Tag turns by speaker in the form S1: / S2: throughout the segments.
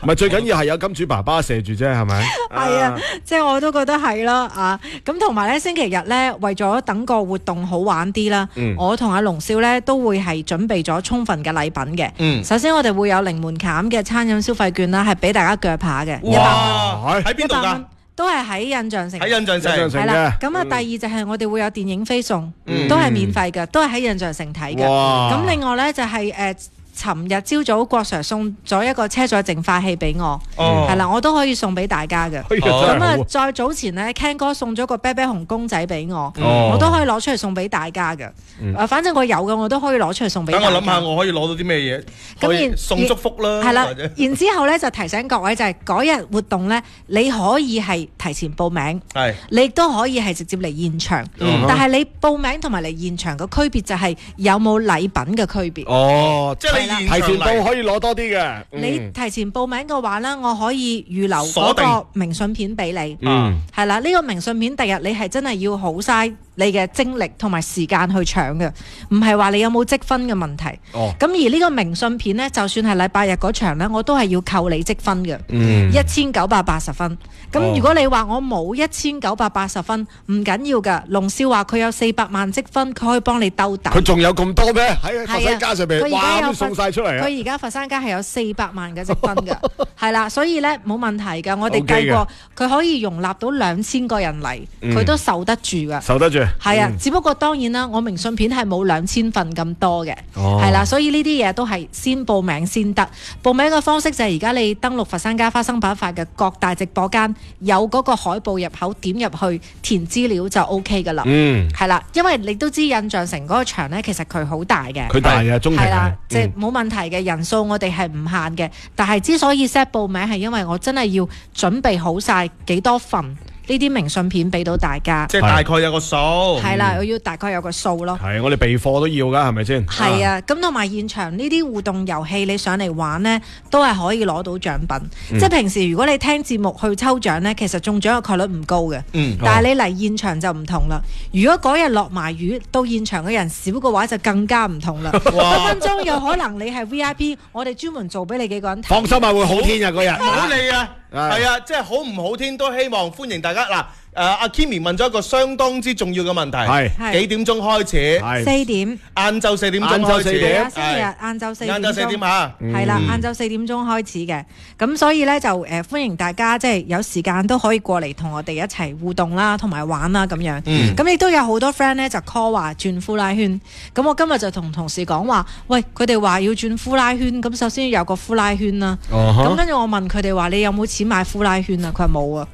S1: 係最緊要係有金主爸爸射住啫，係咪？
S2: 係啊，即係我都覺得係啦啊！咁同埋咧，星期日咧，為咗等個活動好玩啲啦，我同阿龍少咧都會係準備咗充分嘅禮品嘅。首先我哋會有零門檻嘅餐飲消費券啦，係俾大家鋸扒嘅，100蚊。
S3: 喺邊度㗎？
S2: 都係喺印象城，
S3: 喺印象城
S2: 係啦。咁啊，第二就係我哋會有電影飛送，都係免費嘅，都係喺印象城睇嘅。咁另外咧就係尋日朝早郭 Sir 送咗一個車載淨化器俾我，係啦，我都可以送俾大家嘅。咁啊，再早前咧 Ken 哥送咗個啤啤熊公仔俾我，我都可以攞出嚟送俾大家嘅。反正我有嘅，我都可以攞出嚟送俾大家。
S3: 等我諗下，我可以攞到啲咩嘢？咁送祝福啦。
S2: 係啦，然之後咧就提醒各位就係嗰日活動咧，你可以係提前報名，你亦都可以係直接嚟現場。但係你報名同埋嚟現場嘅區別就係有冇禮品嘅區別。
S1: 哦，
S3: 即係
S1: 提前報可以攞多啲嘅。
S2: 你提前報名嘅話咧，我可以預留嗰個明信片俾你。係啦，呢個明信片第日你係真係要好嘥你嘅精力同埋時間去搶嘅，唔係話你有冇積分嘅問題。咁而呢個明信片呢，就算係禮拜日嗰場呢，我都係要扣你積分嘅，1980分。咁如果你話我冇1980分，唔緊要㗎。龍少話佢有400萬積分，佢可以幫你兜底。
S1: 佢仲有咁多咩？喺佛山街上邊，哇都送晒出嚟啊！
S2: 佢而家佛山街係有400萬嘅積分㗎，係啦，所以呢冇問題㗎。我哋計過，佢可以容納到2000個人嚟，佢都受得住㗎。
S1: 受得住。
S2: 係啊，只不過當然啦，我明信片係冇2000份咁多嘅，係啦，所以呢啲嘢都係先報名先得。報名嘅方式就係而家你登錄佛山街花生爆發嘅各大直播間，有嗰個海報入口，點入去填資料就 OK 噶啦。係啦，因為你都知印象城嗰個場呢，其實佢好大嘅，
S1: 佢大嘅中庭係啦，
S2: 即係冇問題嘅人數，我哋係唔限嘅。但係之所以 set 報名係因為我真係要準備好晒幾多份呢啲明信片俾到大家，
S3: 即係大概有個數。
S2: 係啦，我要大概有個數咯。
S1: 係，我哋備貨都要㗎，係咪先？
S2: 係啊，咁同埋現場呢啲互動遊戲，你上嚟玩呢，都係可以攞到獎品。即係平時如果你聽節目去抽獎呢，其實中獎嘅概率唔高嘅。但係你嚟現場就唔同啦。如果嗰日落埋雨，到現場嘅人少嘅話，就更加唔同啦。分分鐘有可能你係 VIP， 我哋專門做俾你幾個人睇。
S1: 放心啊，會好天啊嗰日。
S3: 好你啊！係啊，即係好唔好天都希望歡迎大家嗱。阿 Kimi 問咗一個相當之重要嘅問題，係幾點鐘開始
S2: ？4點，
S3: 晏晝4點鐘開始。
S2: 星期日晏晝4點嚇，係啦，晏晝4點鐘開始嘅。咁所以咧就歡迎大家即係有時間都可以過嚟同我哋一齊互動啦，同埋玩啦咁樣。咁亦都有好多 friend 咧就 call 話轉呼拉圈。咁我今日就同同事講話，喂，佢哋話要轉呼拉圈，咁首先要有個呼拉圈啦。咁跟住我問佢哋話：你有冇錢買呼拉圈啊？佢話冇啊。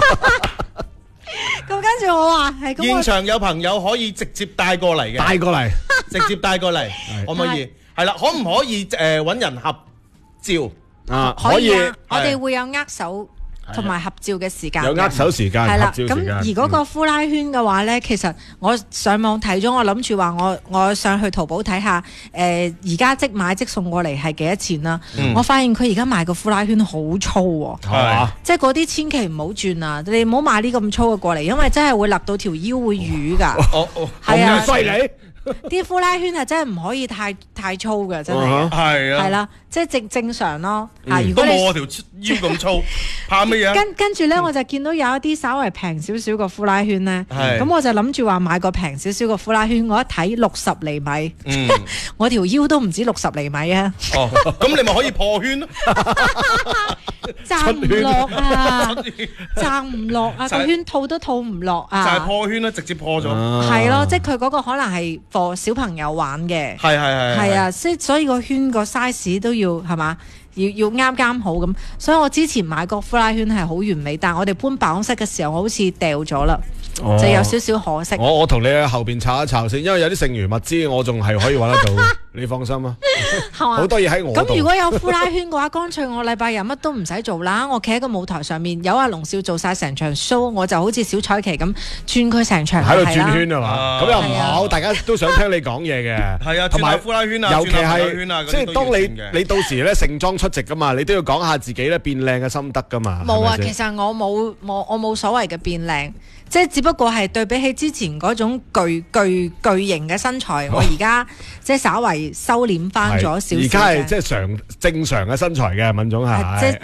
S2: 咁跟住我話係咁，
S3: 現場有朋友可以直接帶過嚟嘅，直接帶過嚟，可唔可以？係啦，可唔可以揾人合照
S1: 啊？
S2: 可以啊，我哋會有握手同埋合照嘅時間，
S1: 有握手時間，
S2: 係啦。咁而嗰個呼拉圈嘅話呢，其實我上網睇咗，我諗住話我上去淘寶睇下，而家即買即送過嚟係幾多錢啦？我發現佢而家賣個呼拉圈好粗喎，即係嗰啲千祈唔好轉啊！你唔好買呢咁粗嘅過嚟，因為真係會勒到條腰會瘀㗎。
S1: 係啊，犀利！
S2: 啲呼拉圈係真係唔可以太粗嘅，真係係啦，即係正常咯。如果
S3: 你冇我條腰咁粗，怕乜嘢？
S2: 跟住咧，我就見到有一啲稍微平少少個呼拉圈咧，咁我就諗住話買個平少少個呼拉圈。我一睇60厘米，我條腰都唔止60厘米啊！
S3: 咁你咪可以破圈咯，
S2: 撐唔落啊！撐唔落啊！個圈套都套唔落啊！
S3: 就係破圈啦，直接破咗。
S2: 係咯，即係佢嗰個可能係俾小朋友玩嘅。係啊，所以個圈個 size 都要係嘛？要啱好咁。所以我之前買個呼拉圈係好完美，但係我哋搬辦公室嘅時候，我好似掉咗啦。就有少少可惜。
S1: 我同你喺後邊查一查先，因為有啲剩餘物資，我仲係可以揾得到。你放心啊，好多嘢喺我度。
S2: 咁如果有呼拉圈嘅話，乾脆我禮拜日乜都唔使做啦，我企喺個舞台上面，有阿龍少做晒成場 show， 我就好似小彩旗咁轉佢成場。
S1: 喺度轉圈啊嘛，咁又唔好，大家都想聽你講嘢嘅。
S3: 係啊，同埋呼拉圈啊，
S1: 尤其
S3: 係
S1: 即係當你到時咧盛裝出席噶嘛，你都要講下自己咧變靚嘅心得噶嘛。
S2: 冇啊，其實我冇所謂嘅變靚。即係只不過係對比起之前嗰種巨型嘅身材，我而家即係稍為收斂翻咗少少。而
S1: 家係即係正常嘅身材嘅，敏總係。